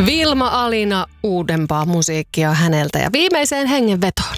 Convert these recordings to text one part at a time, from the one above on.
Vilma Alina, uudempaa musiikkia häneltä ja viimeiseen hengenvetoon.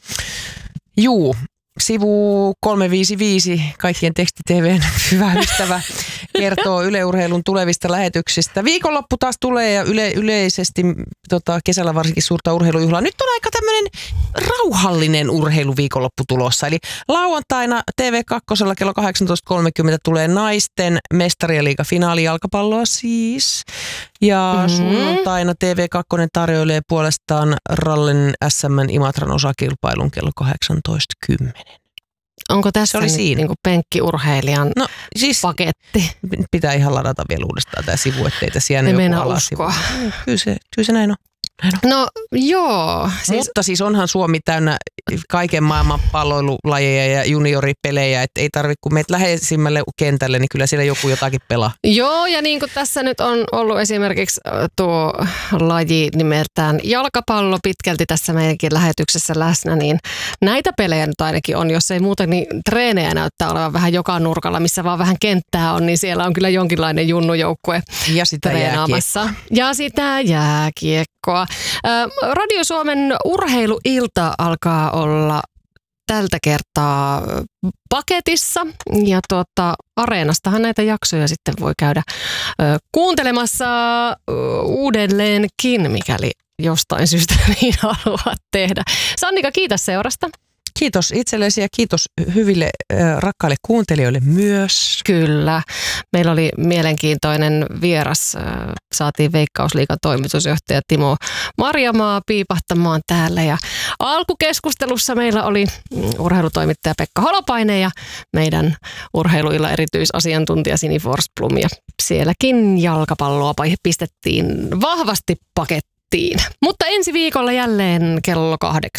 Juu, sivu 355, kaikkien teksti-TV:n hyvä ystävä, kertoo Yle Urheilun tulevista lähetyksistä. Viikonloppu taas tulee ja yleisesti kesällä varsinkin suurta urheilujuhlaa. Nyt on aika tämmöinen rauhallinen urheiluviikonloppu tulossa. Eli lauantaina TV2 kello 18.30 tulee naisten mestarien finaali jalkapalloa siis. Ja sunnuntaina TV2 tarjoilee puolestaan rallin SM Imatran osakilpailun kello 18.10. Onko tässä nyt niinku penkkiurheilijan paketti? Pitää ihan ladata vielä uudestaan tämä sivu, ettei tässä jäänyt joku joku uskoa. Kyllä se näin on. No joo. Mutta siis onhan Suomi täynnä kaiken maailman palloilulajeja ja junioripelejä, että ei tarvitse, kun meet läheisimmälle kentälle, niin kyllä siellä joku jotakin pelaa. Joo, ja niin kuin tässä nyt on ollut esimerkiksi tuo laji nimeltään jalkapallo pitkälti tässä meidänkin lähetyksessä läsnä, niin näitä pelejä nyt ainakin on, jos ei muuten, niin treenejä näyttää olevan vähän joka nurkalla, missä vaan vähän kenttää on, niin siellä on kyllä jonkinlainen junnujoukkue ja sitä treenaamassa. Ja sitä jääkiekkoa. Radio Suomen urheiluilta alkaa olla tältä kertaa paketissa ja Areenastahan näitä jaksoja sitten voi käydä kuuntelemassa uudelleenkin, mikäli jostain syystä niin haluat tehdä. Sannika, kiitos seurasta. Kiitos itsellesi ja kiitos hyville rakkaille kuuntelijoille myös. Kyllä. Meillä oli mielenkiintoinen vieras. Saatiin Veikkausliigan toimitusjohtaja Timo Marjamaa piipahtamaan täällä. Ja alkukeskustelussa meillä oli urheilutoimittaja Pekka Holopainen ja meidän urheiluilla erityisasiantuntija Sini Forsblom. Ja sielläkin jalkapalloa pistettiin vahvasti pakettiin. Mutta ensi viikolla jälleen kello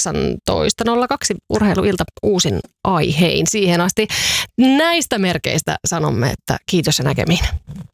18.02 urheiluilta uusin aihein. Siihen asti näistä merkeistä sanomme, että kiitos ja näkemiin.